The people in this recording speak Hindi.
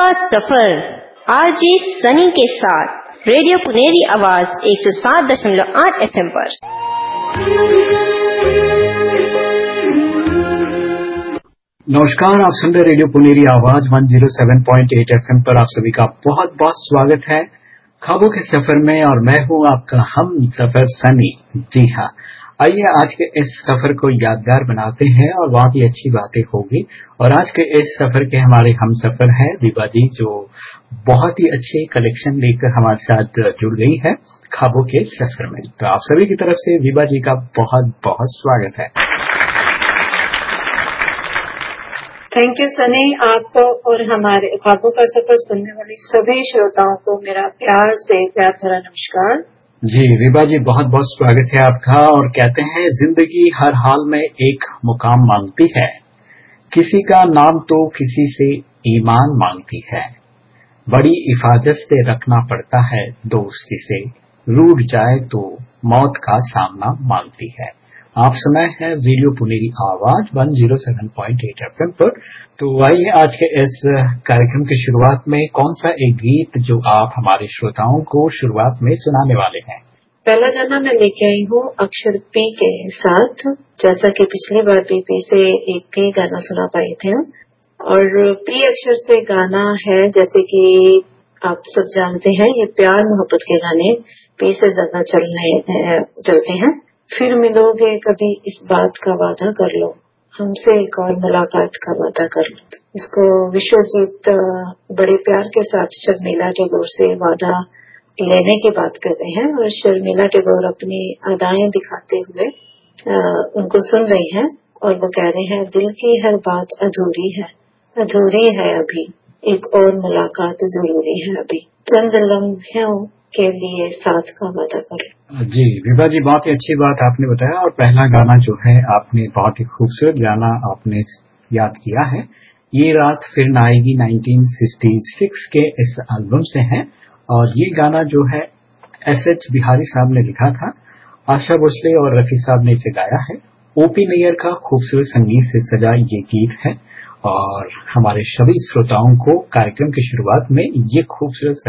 सफर आरजे सनी के साथ रेडियो पुनेरी आवाज 107.8 FM पर। नमस्कार, आप सुन रहे रेडियो पुनेरी आवाज 107.8 FM पर। आप सभी का बहुत बहुत स्वागत है ख्वाबों के सफर में, और मैं हूं आपका हम सफर सनी। जी हाँ, आइए आज के इस सफर को यादगार बनाते हैं और बहुत ही अच्छी बातें होगी। और आज के इस सफर के हमारे हम सफर है विभा जी, जो बहुत ही अच्छे कलेक्शन लेकर हमारे साथ जुड़ गई है ख्वाबों के सफर में। तो आप सभी की तरफ से विभा जी का बहुत बहुत स्वागत है। थैंक यू सनी, आपको और हमारे ख्वाबों का सफर सुनने वाले सभी श्रोताओं को मेरा प्यार से प्यार भरा नमस्कार। जी विभा जी, बहुत बहुत स्वागत है आपका। और कहते हैं जिंदगी हर हाल में एक मुकाम मांगती है, किसी का नाम तो किसी से ईमान मांगती है, बड़ी हिफाजत से रखना पड़ता है दोस्ती से, रूठ जाए तो मौत का सामना मांगती है। आप सुनाए हैं रेडियो पुनेरी आवाज 107.8 FM पर। तो आइए आज के इस कार्यक्रम की शुरुआत में कौन सा एक गीत जो आप हमारे श्रोताओं को शुरुआत में सुनाने वाले हैं? पहला गाना मैं लेके आई हूँ अक्षर पी के साथ। जैसा कि पिछली बार पी से एक ही गाना सुना पाए थे, और पी अक्षर से गाना है, जैसे कि आप सब जानते हैं, ये प्यार मोहब्बत के गाने पी से ज्यादा चलते हैं। फिर मिलोगे कभी इस बात का वादा कर लो, हमसे एक और मुलाकात का वादा कर लो। इसको विश्वजीत बड़े प्यार के साथ शर्मिला टैगोर से वादा लेने की बात कर रहे हैं, और शर्मिला टैगोर अपनी अदाएं दिखाते हुए उनको सुन रही हैं, और वो कह रहे हैं दिल की हर बात अधूरी है अभी, एक और मुलाकात जरूरी है अभी, चंद लम्हों के लिए साथ का वादा करो। जी विभा जी, बहुत ही अच्छी बात आपने बताया। और पहला गाना जो है आपने बहुत ही खूबसूरत गाना आपने याद किया है, ये रात फिर न आएगी 1966 के इस एल्बम से है। और ये गाना जो है एस.एच. बिहारी साहब ने लिखा था, आशा भोसले और रफी साहब ने इसे गाया है। ओपी नैयर का खूबसूरत संगीत से सजा ये गीत है, और हमारे सभी श्रोताओं को कार्यक्रम की शुरुआत में ये खूबसूरत